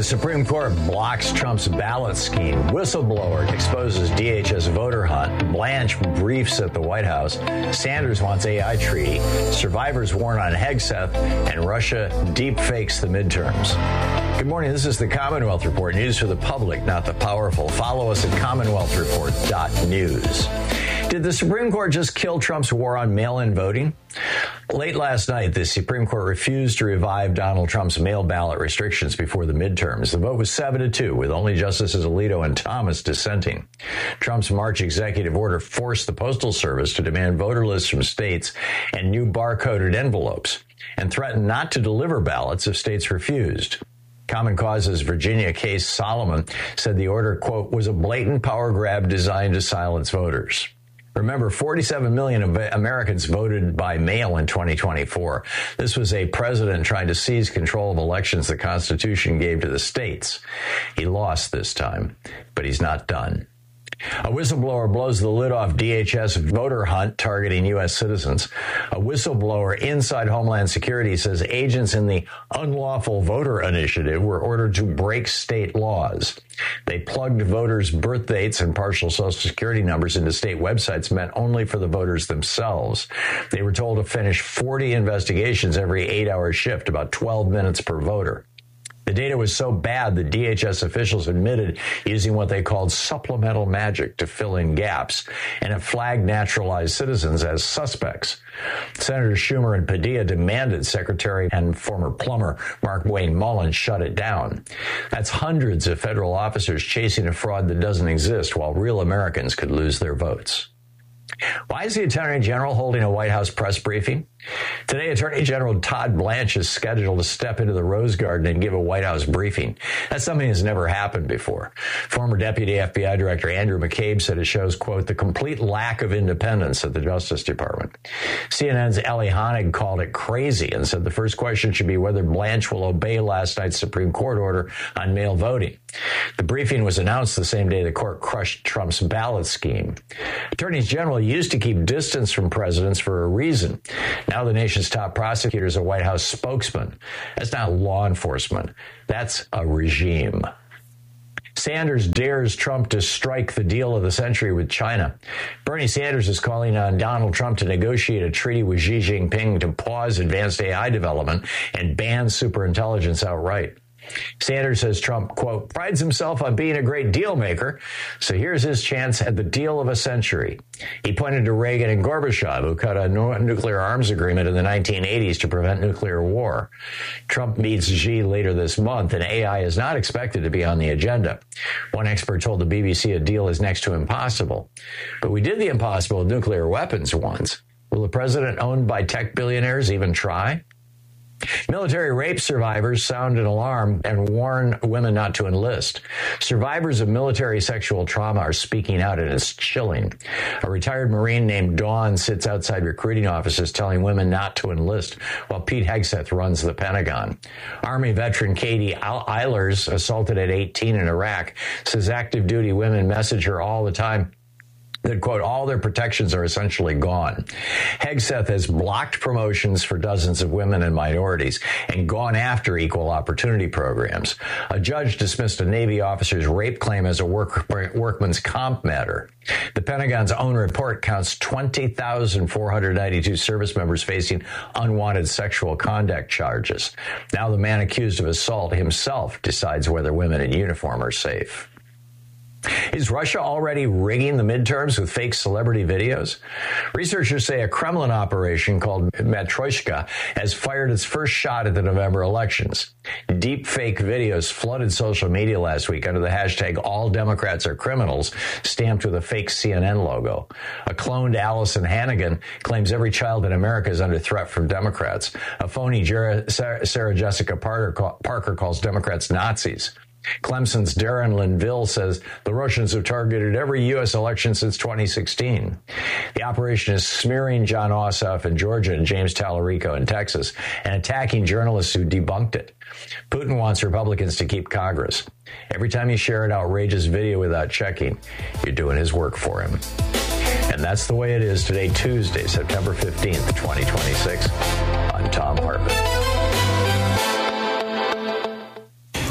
Supreme Court blocks Trump's ballot scheme. Whistleblower exposes DHS voter hunt. Blanche briefs at the White House. Sanders wants AI treaty. Survivors warn on Hegseth. And Russia deep fakes the midterms. Good morning. This is the Commonwealth Report. News for the public, not the powerful. Follow us at CommonwealthReport.news. Did the Supreme Court just kill Trump's war on mail-in voting? Late last night, the Supreme Court refused to revive Donald Trump's mail ballot restrictions before the midterms. The vote was 7-2, with only Justices Alito and Thomas dissenting. Trump's March executive order forced the Postal Service to demand voter lists from states and new barcoded envelopes, and threatened not to deliver ballots if states refused. Common Cause's Virginia case Solomon said the order, quote, was a blatant power grab designed to silence voters. Remember, 47 million Americans voted by mail in 2024. This was a president trying to seize control of elections the Constitution gave to the states. He lost this time, but he's not done. A whistleblower blows the lid off DHS voter hunt targeting U.S. citizens. A whistleblower inside Homeland Security says agents in the Unlawful Voter Initiative were ordered to break state laws. They plugged voters' birth dates and partial Social Security numbers into state websites meant only for the voters themselves. They were told to finish 40 investigations every 8-hour shift, about 12 minutes per voter. The data was so bad that DHS officials admitted using what they called supplemental magic to fill in gaps, and it flagged naturalized citizens as suspects. Senators Schumer and Padilla demanded Secretary and former plumber Mark Wayne Mullin shut it down. That's hundreds of federal officers chasing a fraud that doesn't exist while real Americans could lose their votes. Why is the Attorney General holding a White House press briefing? Today, Attorney General Todd Blanche is scheduled to step into the Rose Garden and give a White House briefing. That's something that's never happened before. Former Deputy FBI Director Andrew McCabe said it shows, quote, the complete lack of independence at the Justice Department. CNN's Ellie Honig called it crazy and said the first question should be whether Blanche will obey last night's Supreme Court order on mail voting. The briefing was announced the same day the court crushed Trump's ballot scheme. Attorneys General used to keep distance from presidents for a reason. Now the nation's top prosecutor is a White House spokesman. That's not law enforcement. That's a regime. Sanders dares Trump to strike the deal of the century with China. Bernie Sanders is calling on Donald Trump to negotiate a treaty with Xi Jinping to pause advanced AI development and ban superintelligence outright. Sanders says Trump, quote, prides himself on being a great deal maker, so here's his chance at the deal of a century. He pointed to Reagan and Gorbachev, who cut a nuclear arms agreement in the 1980s to prevent nuclear war. Trump meets Xi later this month, and AI is not expected to be on the agenda. One expert told the BBC a deal is next to impossible. But we did the impossible with nuclear weapons once. Will the president owned by tech billionaires even try? Military rape survivors sound an alarm and warn women not to enlist. Survivors of military sexual trauma are speaking out, and it's chilling. A retired Marine named Dawn sits outside recruiting offices telling women not to enlist, while Pete Hegseth runs the Pentagon. Army veteran Katie Eilers, assaulted at 18 in Iraq, says active duty women message her all the time that, quote, all their protections are essentially gone. Hegseth has blocked promotions for dozens of women and minorities and gone after equal opportunity programs. A judge dismissed a Navy officer's rape claim as a workman's comp matter. The Pentagon's own report counts 20,492 service members facing unwanted sexual conduct charges. Now the man accused of assault himself decides whether women in uniform are safe. Is Russia already rigging the midterms with fake celebrity videos? Researchers say a Kremlin operation called Matryoshka has fired its first shot at the November elections. Deep fake videos flooded social media last week under the hashtag All Democrats Are Criminals, stamped with a fake CNN logo. A cloned Allison Hannigan claims every child in America is under threat from Democrats. A phony Sarah Jessica Parker calls Democrats Nazis. Clemson's Darren Linville says the Russians have targeted every U.S. election since 2016. The operation is smearing John Ossoff in Georgia and James Tallarico in Texas and attacking journalists who debunked it. Putin wants Republicans to keep Congress. Every time you share an outrageous video without checking, you're doing his work for him. And that's the way it is today, Tuesday, September 15th, 2026. I'm Tom Hartman.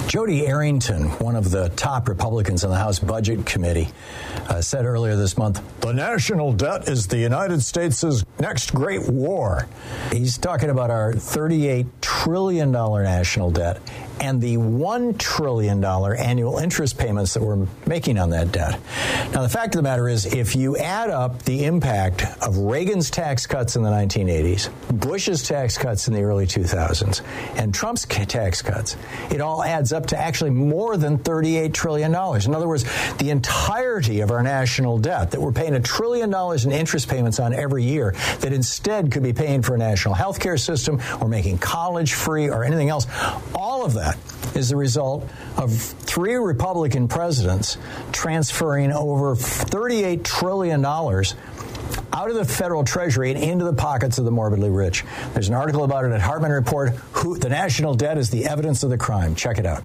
Jody Arrington, one of the top Republicans in the House Budget Committee, said earlier this month, the national debt is the United States' next great war. He's talking about our $38 trillion national debt and the $1 trillion annual interest payments that we're making on that debt. Now, the fact of the matter is, if you add up the impact of Reagan's tax cuts in the 1980s, Bush's tax cuts in the early 2000s, and Trump's tax cuts, it all adds up to actually more than $38 trillion. In other words, the entirety of our national debt that we're paying $1 trillion in interest payments on every year that instead could be paying for a national health care system or making college free or anything else, all of that is the result of 3 Republican presidents transferring over $38 trillion out of the federal treasury and into the pockets of the morbidly rich. There's an article about it at Hartman Report, The National Debt is the Evidence of the Crime. Check it out.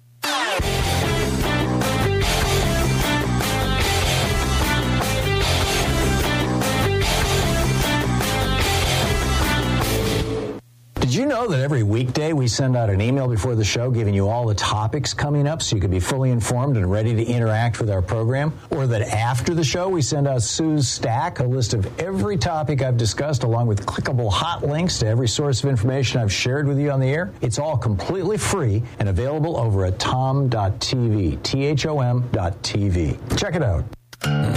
Did you know that every weekday we send out an email before the show giving you all the topics coming up so you can be fully informed and ready to interact with our program? Or that after the show we send out Sue's Stack, a list of every topic I've discussed along with clickable hot links to every source of information I've shared with you on the air? It's all completely free and available over at tom.tv, THOM.tv. Check it out.